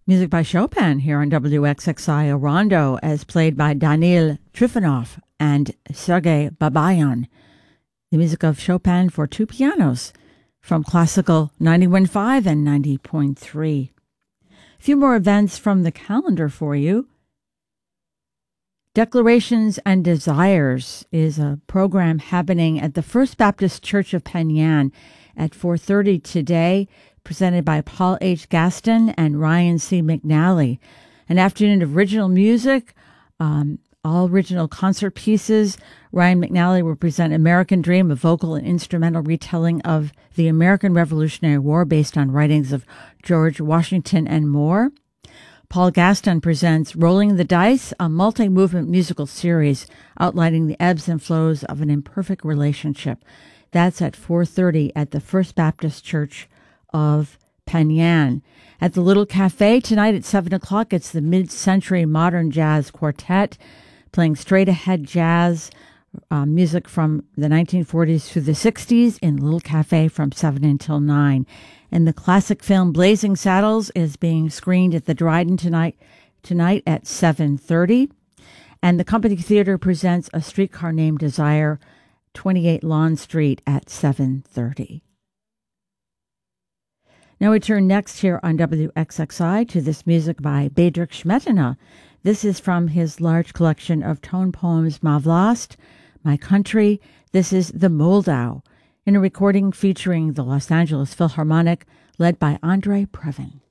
Music by Chopin here on WXXI Orondo, as played by Daniil Trifonov and Sergei Babayan. The music of Chopin for two pianos from Classical 91.5 and 90.3. A few more events from the calendar for you. Declarations and Desires is a program happening at the First Baptist Church of Penn Yan at 4:30 today, presented by Paul H. Gaston and Ryan C. McNally. An afternoon of original music, all original concert pieces. Ryan McNally will present American Dream, a vocal and instrumental retelling of the American Revolutionary War based on writings of George Washington and more. Paul Gaston presents Rolling the Dice, a multi-movement musical series outlining the ebbs and flows of an imperfect relationship. That's at 4:30 at the First Baptist Church of Penn Yan. At the Little Cafe tonight at 7 o'clock, it's the Mid-Century Modern Jazz Quartet playing straight-ahead jazz music from the 1940s through the 60s in Little Cafe from 7 until 9. And the classic film Blazing Saddles is being screened at the Dryden tonight at 7:30. And the Company Theater presents A Streetcar Named Desire, 28 Lawn Street at 7:30. Now we turn next here on WXXI to this music by Bedřich Smetana. This is from his large collection of tone poems, Ma Vlast, My Country. This is The Moldau, in a recording featuring the Los Angeles Philharmonic, led by Andre Previn.